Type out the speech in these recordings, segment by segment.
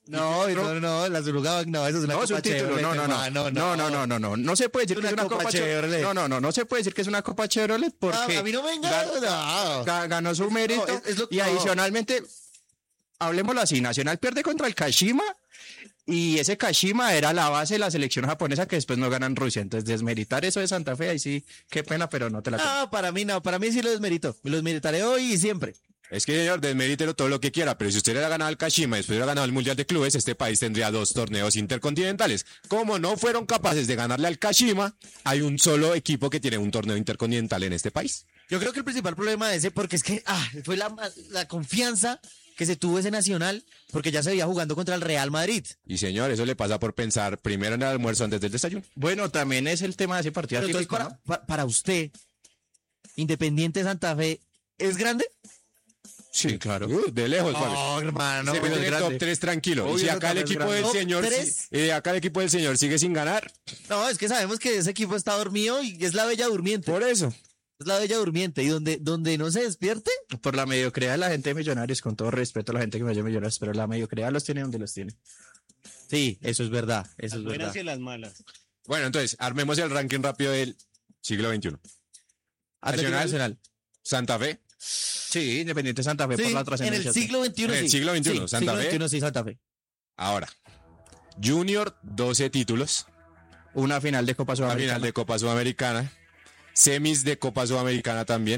No, la Zuluaga, no, eso es una No, es copa un título, no se puede decir que es una copa Chevrolet. No se puede decir que es una copa Chevrolet porque a mí no me engaña. ganó su mérito y adicionalmente, hablemoslo así, Nacional pierde contra el Kashima y ese Kashima era la base de la selección japonesa que después no ganan Rusia, entonces desmeritar eso de Santa Fe, ahí sí, qué pena, pero no te la No, para mí sí lo desmerito, me lo desmeritaré hoy y siempre. Es que, señor, desmerítelo todo lo que quiera, pero si usted hubiera ganado el Kashima y después hubiera ganado el Mundial de Clubes, este país tendría 2 torneos intercontinentales. Como no fueron capaces de ganarle al Kashima, hay un solo equipo que tiene un torneo intercontinental en este país. Yo creo que el principal problema de ese, porque es que fue la confianza que se tuvo ese Nacional, porque ya se veía jugando contra el Real Madrid. Y, señor, eso le pasa por pensar primero en el almuerzo antes del desayuno. Bueno, también es el tema de ese partido. Pero entonces, para usted, Independiente Santa Fe, ¿es grande? Sí, claro. De lejos, No, hermano. se mete en el top 3 tranquilo. Obvio, Y si acá el equipo del señor, acá el equipo del señor sigue sin ganar. No, es que sabemos que ese equipo está dormido y es la Bella Durmiente. Por eso. Es la Bella Durmiente. Y donde no se despierte. Por la mediocridad de la gente de Millonarios, con todo respeto a la gente que me llama Millonarios, pero la mediocridad los tiene donde los tiene. Sí, eso es verdad. Eso es Las buenas verdad. y las malas. Bueno, entonces, armemos el ranking rápido del siglo XXI. Atlético Nacional. Santa Fe. Sí, Independiente Santa Fe Sí, por la en trascendencia. el siglo XXI. En el sí. siglo XXI, Sí, Santa siglo Fe. XXI, sí, Santa Fe. Ahora, Junior, 12 títulos. Una final de Copa La Sudamericana. final de Copa Sudamericana. Semis de Copa Sudamericana también.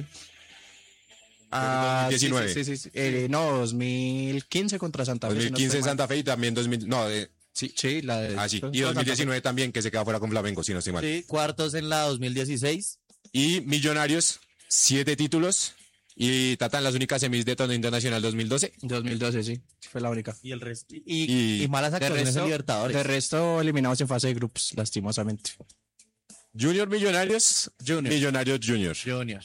2019. Sí. No, 2015 contra Santa Fe. 2015 Santa Fe y también 2000. No, sí. Sí, la de. Ah, sí. Y 2019 también, que se queda fuera con Flamengo, si no estoy mal. Sí, cuartos en la 2016. Y Millonarios, 7 títulos. Y Tata en las únicas semis de torneo internacional 2012. 2012, sí. Fue la única. Y el resto. Y Y malas De actuaciones en resto, Libertadores. de resto, eliminados en fase de grupos, lastimosamente. Junior Millonarios. Junior. Millonarios Junior. Junior.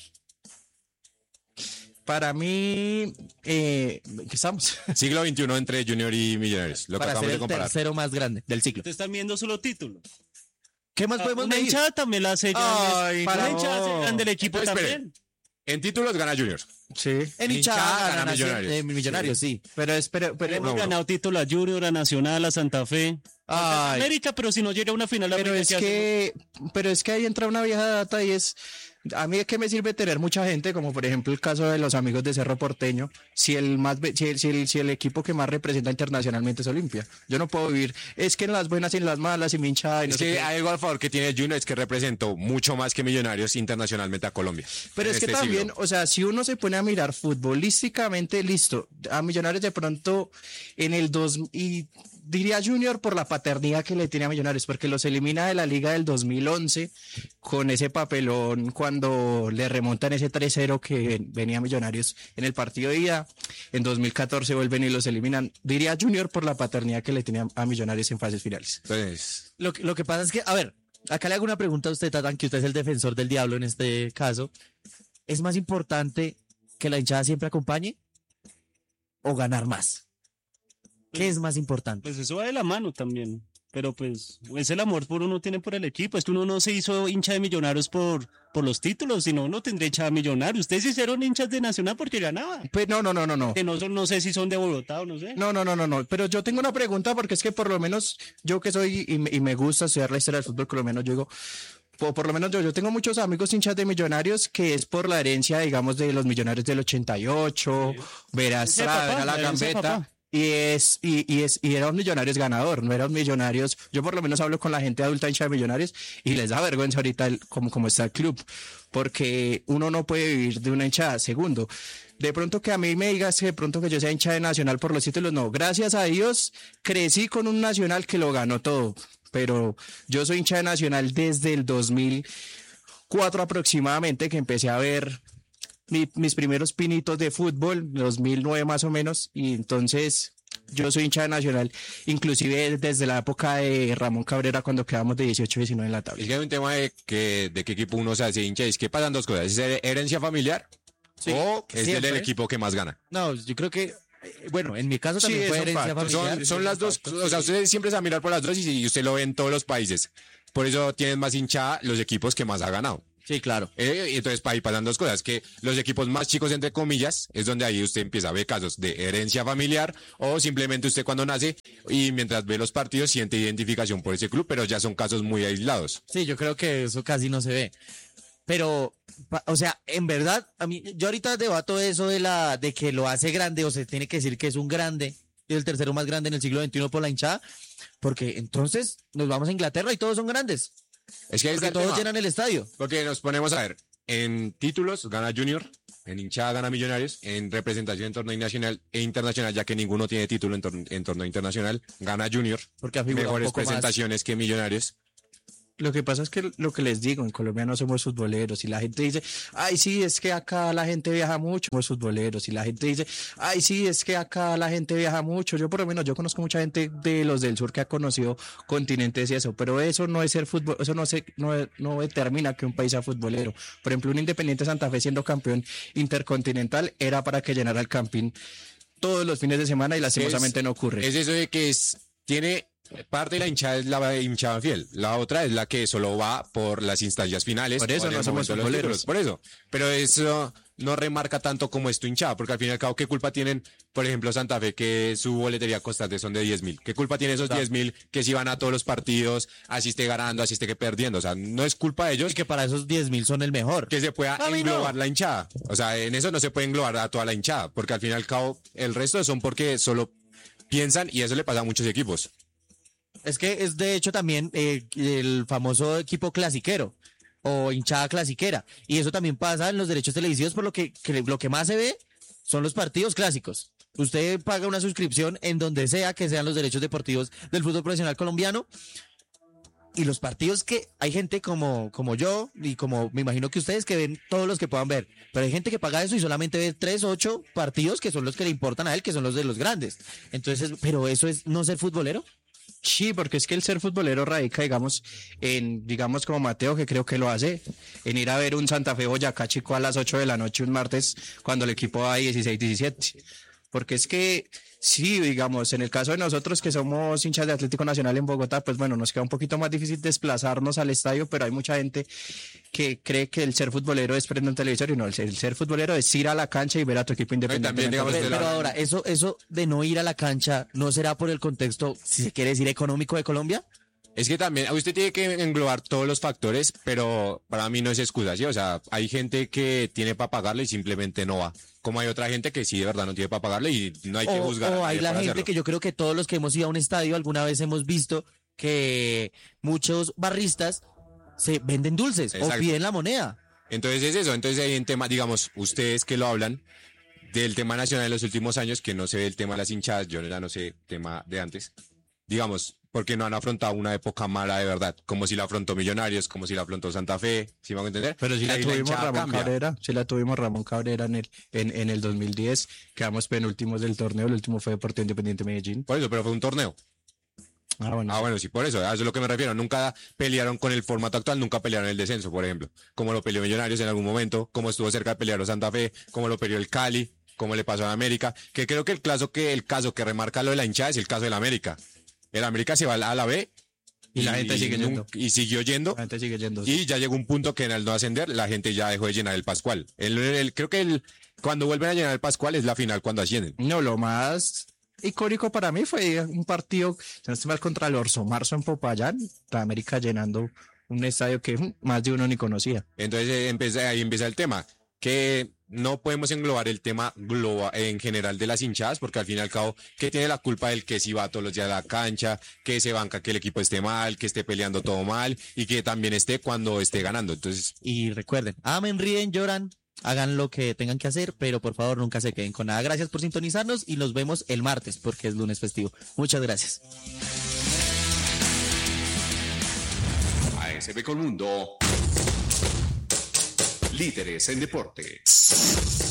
Para mí, ¿qué estamos? Siglo XXI entre Junior y Millonarios. Lo que Para acabamos ser de el comparar. tercero más grande del ciclo. Ustedes están viendo solo títulos. ¿Qué más podemos Una medir? hinchada también la hace grande. Ay, Para no. hinchada hace grande el equipo Espere. también. En títulos gana Junior. Sí. En hinchada hinchada gana gana Millonarios. Millonarios, sí. Pero espera, Hemos ganado título a Junior, a Nacional, a Santa Fe. Ay. América, pero si no llega a una final, la pero primera es que ahí entra una vieja data y es, a mí es que me sirve tener mucha gente, como por ejemplo el caso de los amigos de Cerro Porteño, si el equipo que más representa internacionalmente es Olimpia. Yo no puedo vivir, es que en las buenas y en las malas y mi hinchada y no Es sé que qué. algo al favor que tiene Junior es que representó mucho más que Millonarios internacionalmente a Colombia. Pero en es que este también, siglo. o sea, si uno se pone a mirar futbolísticamente, listo, a Millonarios de pronto en el 2000, y diría Junior por la paternidad que le tiene a Millonarios, porque los elimina de la Liga del 2011 con ese papelón cuando le remontan ese 3-0 que venía Millonarios en el partido de ida. En 2014 vuelven y los eliminan. Diría Junior por la paternidad que le tiene a Millonarios en fases finales. Entonces, Lo que pasa es que, a ver, acá le hago una pregunta a usted, Tatán, que usted es el defensor del diablo en este caso. ¿Es más importante que la hinchada siempre acompañe o ganar más? ¿Qué es más importante? Pues eso va de la mano también. Pero pues es el amor por uno tiene por el equipo. Es que uno no se hizo hincha de Millonarios por los títulos, sino uno tendría hincha de Millonarios. Ustedes se hicieron hinchas de Nacional porque ganaba. Pues no. Que no sé si son de Bogotá o no sé. No, pero yo tengo una pregunta porque es que por lo menos yo que soy y me gusta estudiar la historia del fútbol colombiano, yo digo, por lo menos yo tengo muchos amigos hinchas de Millonarios que es por la herencia, digamos, de los Millonarios del 88, Verastrada, papá, la la herencia de Gambetta. papá. Y era un Millonarios ganador, no era un Millonarios. Yo por lo menos hablo con la gente adulta hincha de Millonarios y les da vergüenza ahorita como está el club, porque uno no puede vivir de una hinchada. Segundo, de pronto que a mí me digas que de pronto que yo sea hincha de Nacional por los títulos, no. Gracias a Dios crecí con un Nacional que lo ganó todo, pero yo soy hincha de Nacional desde el 2004 aproximadamente, que empecé a ver mis primeros pinitos de fútbol, 2009 más o menos, y entonces yo soy hincha de Nacional, inclusive desde la época de Ramón Cabrera cuando quedamos de 18-19 en la tabla. es que hay un tema de qué equipo uno se hace hincha. Es que pasan dos cosas. ¿Es herencia familiar o es siempre. del equipo que más gana? No, yo creo que, bueno, en mi caso también Sí, fue es un herencia facto. familiar. Son las dos. O sea, ustedes siempre se van a mirar por las dos y usted lo ve en todos los países. Por eso tienen más hinchada los equipos que más ha ganado. Sí, claro. Y entonces ahí pasan dos cosas, que los equipos más chicos, entre comillas, es donde ahí usted empieza a ver casos de herencia familiar o simplemente usted cuando nace y mientras ve los partidos siente identificación por ese club, pero ya son casos muy aislados. Sí, yo creo que eso casi no se ve. Pero, o sea, en verdad, a mí, yo ahorita debato eso de que lo hace grande, o se tiene que decir que es un grande, es el tercero más grande en el siglo XXI por la hinchada, porque entonces nos vamos a Inglaterra y todos son grandes, Es que ahí está porque el todos tema, llenan el estadio. porque nos ponemos a ver, en títulos gana Junior, en hinchada gana Millonarios, en representación en torneo nacional e internacional, ya que ninguno tiene título en torneo internacional, gana Junior, Porque ha figurado un mejores poco más. presentaciones que Millonarios. Lo que pasa es que lo que les digo, en Colombia no somos futboleros y la gente dice, ay, sí, es que acá la gente viaja mucho, somos futboleros y la gente dice, ay, sí, es que acá la gente viaja mucho. Yo por lo menos, yo conozco mucha gente de los del sur que ha conocido continentes y eso, pero eso no es ser fútbol, eso no determina que un país sea futbolero. Por ejemplo, un Independiente Santa Fe siendo campeón intercontinental era para que llenara el Campín todos los fines de semana y lastimosamente no ocurre. Es eso de que tiene parte de la hinchada es la hinchada fiel, la otra es la que solo va por las instancias finales. Por eso o en no el somos momento de los futboleros. títulos, por eso. Pero eso no remarca tanto como es tu hinchada, porque al fin y al cabo, ¿qué culpa tienen, por ejemplo, Santa Fe, que su boletería constante son de 10.000? ¿Qué culpa tienen esos 10.000 que si van a todos los partidos, así esté ganando, así esté que perdiendo? O sea, no es culpa de ellos Y que para esos 10.000 son el mejor. que se pueda A mí englobar no. la hinchada. O sea, en eso no se puede englobar a toda la hinchada, porque al fin y al cabo, el resto son porque solo piensan y eso le pasa a muchos equipos. Es que es de hecho también el famoso equipo clasiquero o hinchada clasiquera. Y eso también pasa en los derechos televisivos, por lo que más se ve son los partidos clásicos. Usted paga una suscripción en donde sea que sean los derechos deportivos del fútbol profesional colombiano. Y los partidos que hay gente como yo y como me imagino que ustedes que ven todos los que puedan ver, pero hay gente que paga eso y solamente ve 3, 8 partidos que son los que le importan a él, que son los de los grandes. Entonces, pero eso es no ser futbolero. Sí, porque es que el ser futbolero radica, digamos como Mateo, que creo que lo hace, en ir a ver un Santa Fe Boyacá Chico a las 8 de la noche un martes cuando el equipo va a 16, 17. Porque es que, sí, digamos, en el caso de nosotros que somos hinchas de Atlético Nacional en Bogotá, pues bueno, nos queda un poquito más difícil desplazarnos al estadio, pero hay mucha gente que cree que el ser futbolero es prender un televisor y no, el ser futbolero es ir a la cancha y ver a tu equipo independiente. digamos, Pero, de la- pero ahora, eso de no ir a la cancha, ¿no será por el contexto, si se quiere decir, económico de Colombia? Es que también, usted tiene que englobar todos los factores, pero para mí no es excusa, ¿sí? O sea, hay gente que tiene para pagarle y simplemente no va. Como hay otra gente que sí, de verdad, no tiene para pagarle y no hay que juzgar. O a hay nadie la por gente hacerlo. que yo creo que todos los que hemos ido a un estadio alguna vez hemos visto que muchos barristas se venden dulces o Exacto. piden la moneda. Entonces es eso, entonces hay un tema, digamos, ustedes que lo hablan del tema nacional en los últimos años, que no se ve el tema de las hinchadas, yo ya no sé tema de antes, digamos, porque no han afrontado una época mala de verdad, como si la afrontó Millonarios, como si la afrontó Santa Fe, ¿sí me hago entender? Pero sí la Ahí tuvimos hinchada Ramón cambia. Cabrera, sí la tuvimos Ramón Cabrera en el 2010, quedamos penúltimos del torneo, el último fue Deportivo Independiente Medellín. Por eso, pero fue un torneo. Bueno. Ah, bueno, sí, por eso, a eso es lo que me refiero. Nunca pelearon con el formato actual, nunca pelearon el descenso, por ejemplo. Como lo peleó Millonarios en algún momento, como estuvo cerca de pelearlo Santa Fe, como lo peleó el Cali, como le pasó a América. Que creo que el caso que remarca lo de la hinchada es el caso del América. El América se va a la B Y la gente sigue yendo. Y siguió yendo. La gente sigue yendo. Y ya llegó un punto que al no ascender, la gente ya dejó de llenar el Pascual. Creo que cuando vuelven a llenar el Pascual es la final cuando ascienden. No, lo más icónico para mí fue un partido, si no estoy mal, contra el Orso Marzo en Popayán, la América llenando un estadio que más de uno ni conocía. Entonces ahí empieza el tema, que no podemos englobar el tema en general de las hinchadas, porque al fin y al cabo, ¿qué tiene la culpa del que si va todos los días a la cancha, que se banca que el equipo esté mal, que esté peleando todo mal y que también esté cuando esté ganando? Entonces, Y recuerden, amen, ríen, lloran, hagan lo que tengan que hacer, pero por favor nunca se queden con nada. Gracias por sintonizarnos y nos vemos el martes porque es lunes festivo. Muchas gracias. ASB Colmundo. Líderes en deportes.